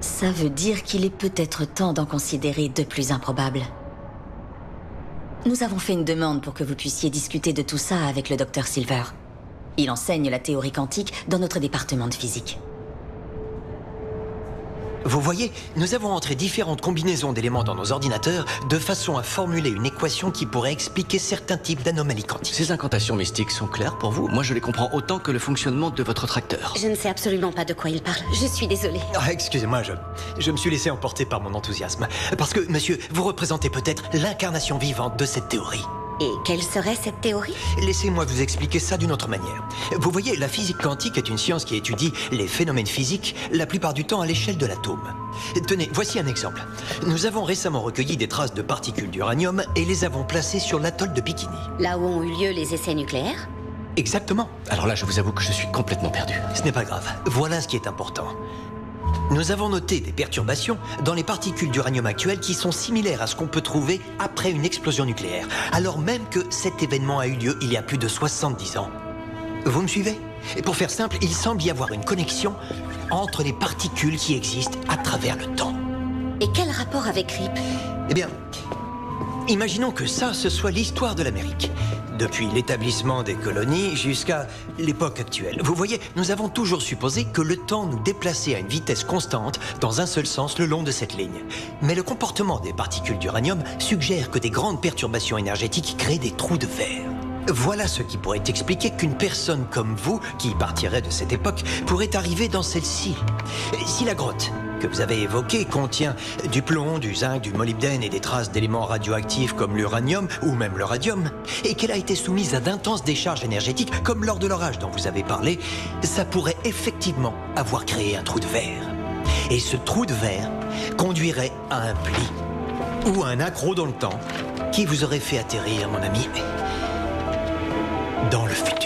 Ça veut dire qu'il est peut-être temps d'en considérer de plus improbables. Nous avons fait une demande pour que vous puissiez discuter de tout ça avec le Dr Silver. Il enseigne la théorie quantique dans notre département de physique. Vous voyez, nous avons entré différentes combinaisons d'éléments dans nos ordinateurs de façon à formuler une équation qui pourrait expliquer certains types d'anomalies quantiques. Ces incantations mystiques sont claires pour vous? Moi, je les comprends autant que le fonctionnement de votre tracteur. Je ne sais absolument pas de quoi il parle. Je suis désolée. Ah, excusez-moi, je me suis laissé emporter par mon enthousiasme. Parce que, monsieur, vous représentez peut-être l'incarnation vivante de cette théorie. Et quelle serait cette théorie? Laissez-moi vous expliquer ça d'une autre manière. Vous voyez, la physique quantique est une science qui étudie les phénomènes physiques, la plupart du temps à l'échelle de l'atome. Tenez, voici un exemple. Nous avons récemment recueilli des traces de particules d'uranium et les avons placées sur l'atoll de Bikini. Là où ont eu lieu les essais nucléaires? Exactement. Alors là, je vous avoue que je suis complètement perdu. Ce n'est pas grave. Voilà ce qui est important. Nous avons noté des perturbations dans les particules d'uranium actuelles qui sont similaires à ce qu'on peut trouver après une explosion nucléaire, alors même que cet événement a eu lieu il y a plus de 70 ans. Vous me suivez? Et pour faire simple, il semble y avoir une connexion entre les particules qui existent à travers le temps. Et quel rapport avec Rip? Eh bien, imaginons que ça, ce soit l'histoire de l'Amérique. Depuis l'établissement des colonies jusqu'à l'époque actuelle. Vous voyez, nous avons toujours supposé que le temps nous déplaçait à une vitesse constante dans un seul sens le long de cette ligne. Mais le comportement des particules d'uranium suggère que des grandes perturbations énergétiques créent des trous de verre. Voilà ce qui pourrait expliquer qu'une personne comme vous, qui partirait de cette époque, pourrait arriver dans celle-ci. Si la grotte que vous avez évoquée contient du plomb, du zinc, du molybdène et des traces d'éléments radioactifs comme l'uranium ou même le radium, et qu'elle a été soumise à d'intenses décharges énergétiques comme lors de l'orage dont vous avez parlé, ça pourrait effectivement avoir créé un trou de verre. Et ce trou de verre conduirait à un pli ou à un accroc dans le temps qui vous aurait fait atterrir, mon ami, dans le futur.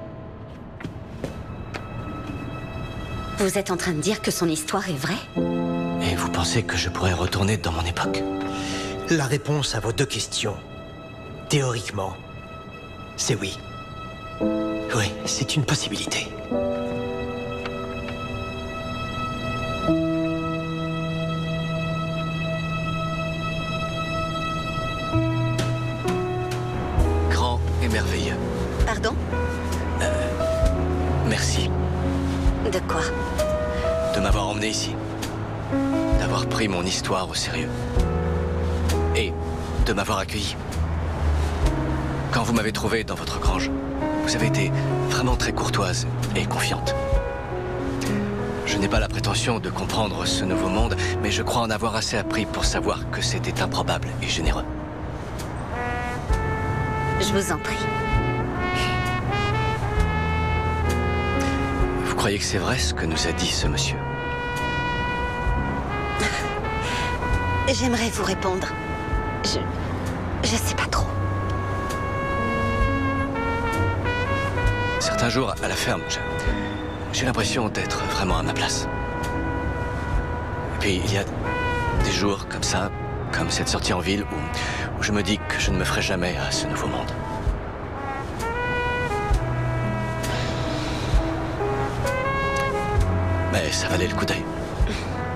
Vous êtes en train de dire que son histoire est vraie? Et vous pensez que je pourrais retourner dans mon époque? La réponse à vos deux questions, théoriquement, c'est oui. Oui, c'est une possibilité. Grand et merveilleux. Pardon? Merci De quoi? de m'avoir emmené ici. D'avoir pris mon histoire au sérieux. Et de m'avoir accueilli. Quand vous m'avez trouvé dans votre grange, vous avez été vraiment très courtoise et confiante. Je n'ai pas la prétention de comprendre ce nouveau monde, mais je crois en avoir assez appris pour savoir que c'était improbable et généreux. Je vous en prie. Vous croyez que c'est vrai ce que nous a dit ce monsieur? J'aimerais vous répondre. Je sais pas trop. Certains jours, à la ferme, j'ai l'impression d'être vraiment à ma place. Et puis, il y a des jours comme ça, comme cette sortie en ville, où je me dis que je ne me ferai jamais à ce nouveau monde. Mais ça valait le coup d'œil.